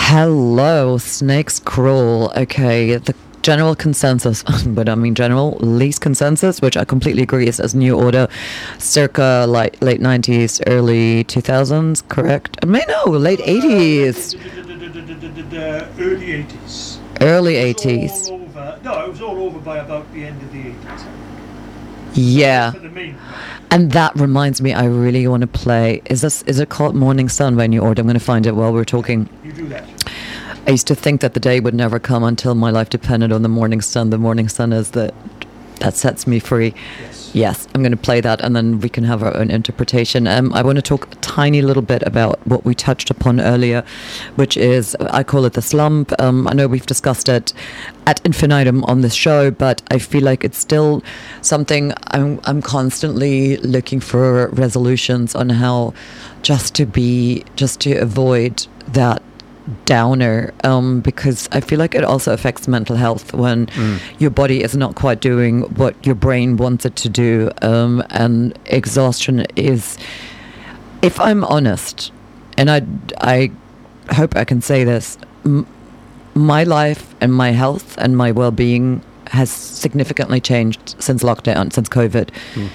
Hello, snakes crawl. Okay, the general consensus, but I mean general least consensus, which I completely agree is as New Order, circa like late 90s, early 2000s, correct? I mean, no, late 80s. The early 80s. Early It was 80s. all over. No, it was all over by about the end of the 80s. Yeah. For the main. And that reminds me, I really want to play. Is it called Morning Sun by New Order? I'm going to find it while we're talking. You do that. I used to think that the day would never come until my life depended on the morning sun. The morning sun is that sets me free. Yes, I'm going to play that, and then we can have our own interpretation. I want to talk a tiny little bit about what we touched upon earlier, which is, I call it the slump. I know we've discussed it ad infinitum on this show, but I feel like it's still something I'm constantly looking for resolutions on how just to avoid that downer, because I feel like it also affects mental health when your body is not quite doing what your brain wants it to do, and exhaustion is, if I'm honest, and I hope I can say this, my life and my health and my well-being has significantly changed since lockdown, since COVID.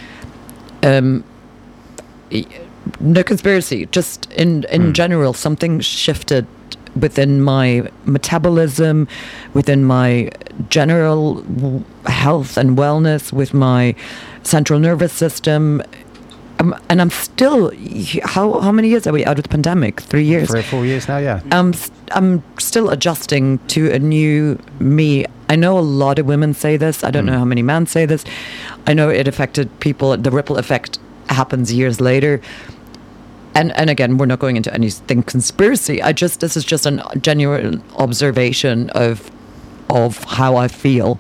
No conspiracy, just in general, something shifted within my metabolism, within my general health and wellness, with my central nervous system. And I'm still, how many years are we out of the pandemic? 3 years? 3 or 4 years now, yeah. I'm still adjusting to a new me. I know a lot of women say this. I don't know how many men say this. I know it affected people. The ripple effect happens years later. And again, we're not going into anything conspiracy. This is just a genuine observation of how I feel.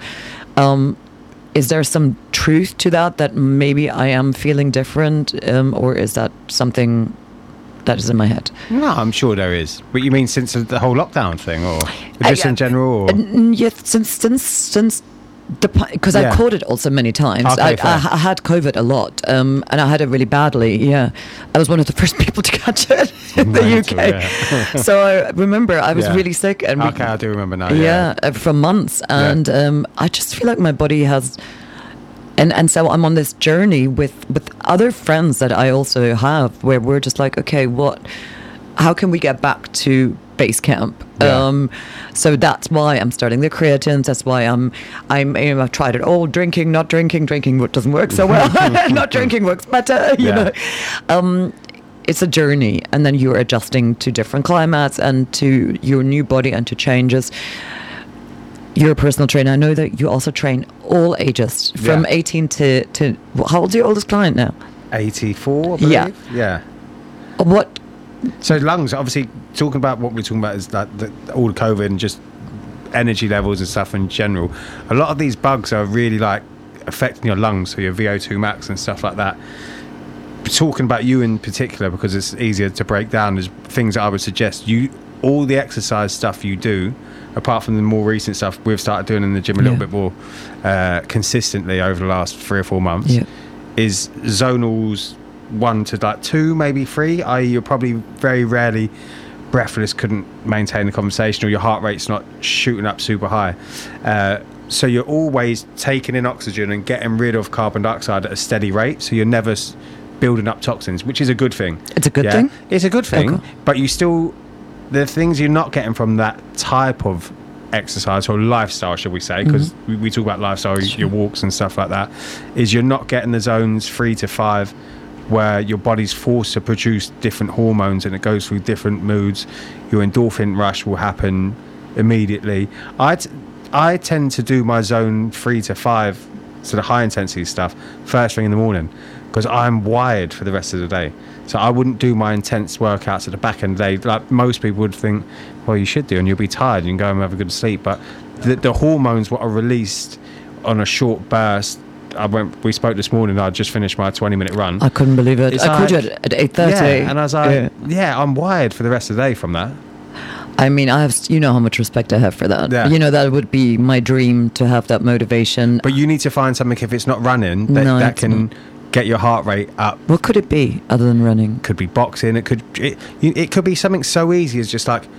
Is there some truth to that maybe I am feeling different, or is that something that is in my head? No, I'm sure there is. But you mean since the whole lockdown thing, or just in general? Or? Yes, since because I caught it also many times. Okay, I had COVID a lot, and I had it really badly. Yeah, I was one of the first people to catch it in the UK. Yeah. So I remember I was really sick, and okay, I do remember now. for months, and I just feel like my body has. And so I'm on this journey with other friends that I also have, where we're just like, okay, how can we get back to base camp? So that's why I'm starting the creatines. That's why I've tried it all. Drinking, not drinking. Drinking doesn't work so well. Not drinking works better. You know, it's a journey, and then you're adjusting to different climates and to your new body and to changes. You're a personal trainer. I know that you also train all ages, from 18 to how old's your oldest client now? 84, I believe. Yeah. What? So lungs, obviously, talking about what we're talking about is that all the COVID and just energy levels and stuff in general. A lot of these bugs are really like affecting your lungs, so your VO2 max and stuff like that. Talking about you in particular, because it's easier to break down, is things that I would suggest. All the exercise stuff you do, apart from the more recent stuff we've started doing in the gym a little bit more consistently over the last 3 or 4 months, is zonals 1 to like 2, maybe 3, i.e. you're probably very rarely breathless, couldn't maintain the conversation, or your heart rate's not shooting up super high. So you're always taking in oxygen and getting rid of carbon dioxide at a steady rate, so you're never building up toxins, which is a good thing. It's a good thing? It's a good thing, okay. But you still, the things you're not getting from that type of exercise or lifestyle, should we say, because we talk about lifestyle, your walks and stuff like that, is you're not getting the zones 3 to 5 where your body's forced to produce different hormones and it goes through different moods. Your endorphin rush will happen immediately. I tend to do my zone 3 to 5, so the high intensity stuff, first thing in the morning, because I'm wired for the rest of the day. So I wouldn't do my intense workouts at the back end of the day like most people would think, well, you should do, and you'll be tired, you can go and have a good sleep. But the hormones what are released on a short burst. We spoke this morning, I just finished my 20-minute run. I couldn't believe it. I called you at 8:30. Yeah, and I was like, I'm wired for the rest of the day from that. I mean, you know how much respect I have for that. Yeah. You know, that would be my dream to have that motivation. But you need to find something, if it's not running, that can get your heart rate up. What could it be other than running? Could be boxing. It could be something so easy as just like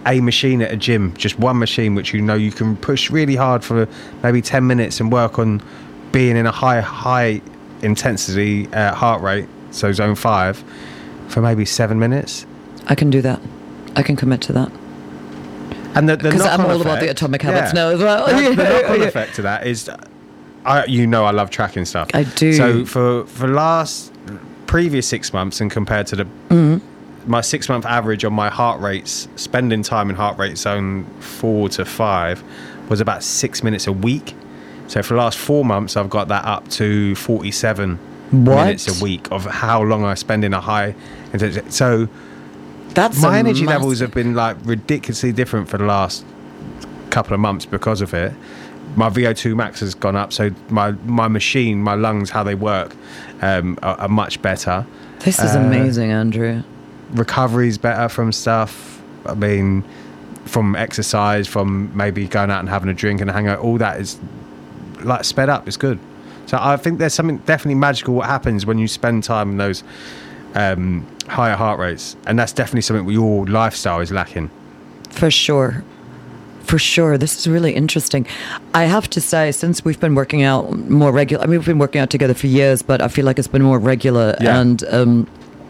a machine at a gym, just one machine, which you know you can push really hard for maybe 10 minutes and work on being in a high intensity heart rate, so zone 5, for maybe 7 minutes. I can do that. I can commit to that. And the Because I'm knock-on all about the effect- atomic habits yeah. now as well. The knock-on effect to that is, I love tracking stuff. I do. So for previous 6 months, and compared to my 6 month average on my heart rates, spending time in heart rate zone 4 to 5 was about 6 minutes a week. So for the last 4 months, I've got that up to 47 minutes a week of how long I spend in a high intensity. So That's my a energy massive- levels have been like ridiculously different for the last couple of months because of it. My VO2 max has gone up, so my machine, my lungs, how they work, are much better. This is amazing, Andrew. Recovery's better from stuff. I mean, from exercise, from maybe going out and having a drink and a hangout. All that is like sped up. It's good. So I think there's something definitely magical what happens when you spend time in those higher heart rates, and that's definitely something your lifestyle is lacking. For sure. For sure. This is really interesting. I have to say, since we've been working out more regular, I mean, we've been working out together for years, but I feel like it's been more regular. Yeah. And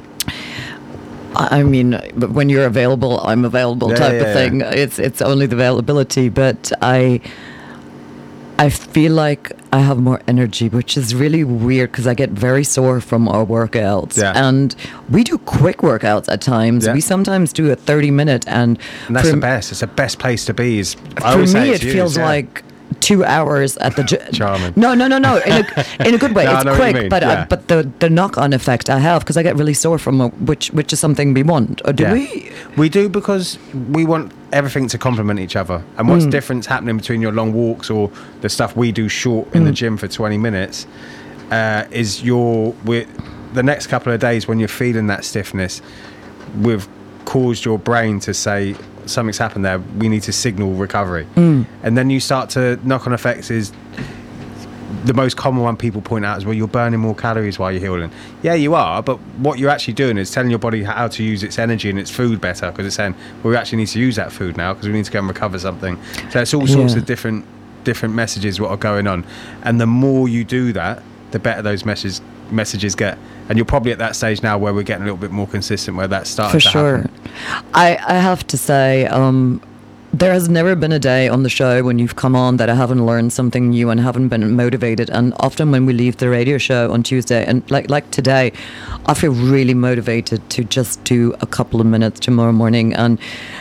I mean, when you're available, I'm available type of thing. It's only the availability, but I feel like I have more energy, which is really weird because I get very sore from our workouts. Yeah. And we do quick workouts at times. Yeah. We sometimes do a 30-minute, and that's for- the best. It's the best place to be. Is I for always say me, it's it you, feels yeah. like 2 hours at the gym. Charming. No. In a good way. No, I It's know what you quick, mean, but yeah. but the knock-on effect I have, because I get really sore from which is something we want. Or do Yeah. we? We do, because we want everything to complement each other. And what's difference happening between your long walks or the stuff we do short in the gym for 20 minutes is the next couple of days when you're feeling that stiffness, we've caused your brain to say something's happened there. We need to signal recovery. And then you start to knock-on effects is the most common one people point out is, well, you're burning more calories while you're healing. Yeah, you are, but what you're actually doing is telling your body how to use its energy and its food better, because it's saying, well, we actually need to use that food now because we need to go and recover something. So it's all sorts Yeah. of different messages what are going on, and the more you do that, the better those messages get. And you're probably at that stage now where we're getting a little bit more consistent, where that's starting For to sure. happen. I have to say, there has never been a day on the show when you've come on that I haven't learned something new and haven't been motivated. And often when we leave the radio show on Tuesday, and like today, I feel really motivated to just do a couple of minutes tomorrow morning. And,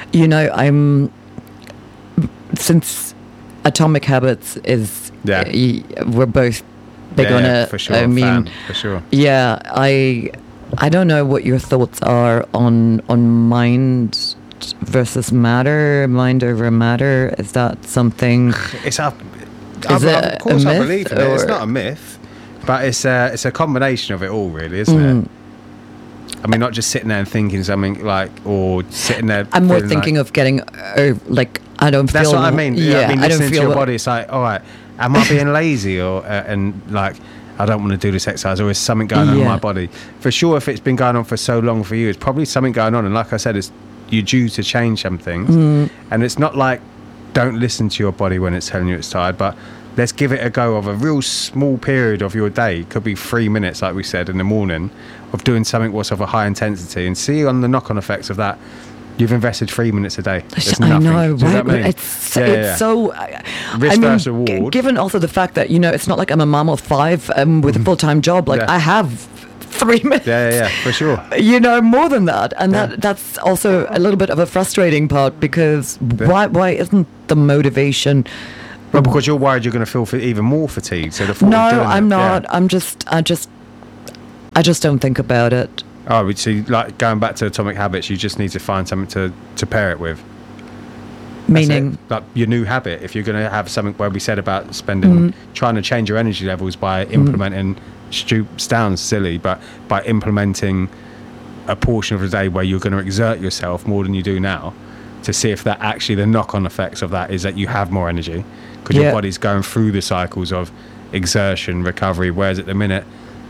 since Atomic Habits is, we're both big on it. For sure. I mean, fan, for sure. yeah, I don't know what your thoughts are on mind versus matter, mind over matter. Is that something? It's Is of it course a I myth, believe in it. It's or- not a myth, but it's a combination of it all, really, isn't it? I mean, not just sitting there and thinking something or sitting there. I'm more feeling thinking like, of getting, I don't feel. That's what I mean. Yeah, I mean, I don't listening to feel. your body, it's like, all right, am I being lazy, or and like, I don't want to do this exercise, or is something going on in my body? For sure, if it's been going on for so long for you, it's probably something going on. And like I said, you're due to change some things, and it's not like don't listen to your body when it's telling you it's tired, but let's give it a go of a real small period of your day. It could be 3 minutes, like we said, in the morning, of doing something what's of a high intensity, and see on the knock-on effects of that. You've invested 3 minutes a day. It's I nothing. know, Do you know right? what I mean? It's so. Risk versus reward. Given also the fact that it's not like I'm a mom of 5 with a full-time job. Like Yeah. I have 3 minutes. Yeah, for sure. More than that, and that's also a little bit of a frustrating part, because why isn't the motivation? Well, because you're worried you're going to feel even more fatigued. So the thought No, of doing I'm it, not. yeah. I just don't think about it. Oh, we see. Like going back to Atomic Habits, you just need to find something to pair it with. That's Meaning, it. Like your new habit. If you're going to have something where we said about trying to change your energy levels by implementing. Sounds silly, but by implementing a portion of the day where you're going to exert yourself more than you do now, to see if that actually the knock-on effects of that is that you have more energy, because your body's going through the cycles of exertion, recovery, whereas at the minute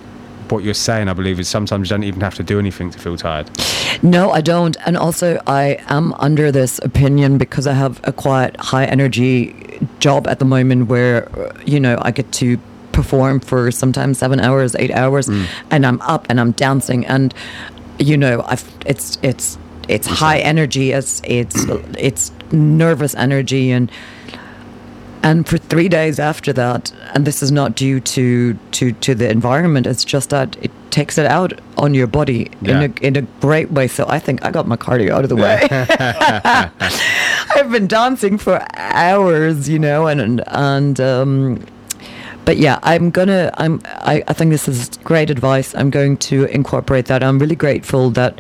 what you're saying, I believe, is sometimes you don't even have to do anything to feel tired. No, I don't. And also, I am under this opinion because I have a quite high energy job at the moment where, I get to perform for sometimes 7 hours, 8 hours, and I'm up and I'm dancing. And, it's high energy. It's nervous energy. And for 3 days after that, and this is not due to the environment, it's just that it takes it out on your body in a great way. So I think I got my cardio out of the way. I've been dancing for hours, but yeah, I think this is great advice. I'm going to incorporate that. I'm really grateful that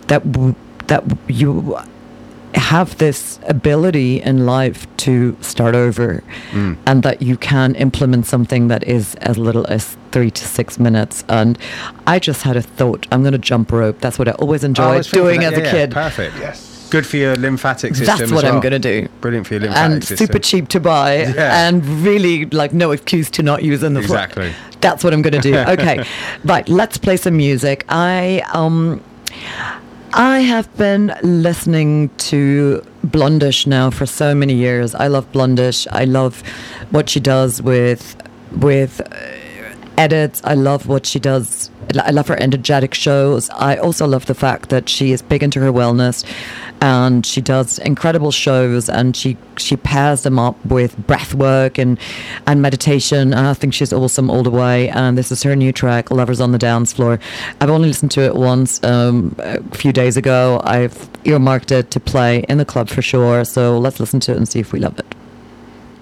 you have this ability in life to start over, and that you can implement something that is as little as 3 to 6 minutes. And I just had a thought, I'm going to jump rope. That's what I always enjoyed doing as a kid. Perfect. Yes. Good for your lymphatic system. That's what I'm going to do. Brilliant for your lymphatic system. And super cheap to buy, and really no excuse to not use in the floor. Exactly. That's what I'm going to do. Okay, right. Let's play some music. I have been listening to Blundish now for so many years. I love Blundish. I love what she does with edits. I love what she does. I love her energetic shows. I also love the fact that she is big into her wellness, and she does incredible shows, and she pairs them up with breath work and meditation, and I think she's awesome all the way. And this is her new track, Lovers on the Dance Floor. I've only listened to it once a few days ago. I've earmarked it to play in the club for sure, so let's listen to it and see if we love it.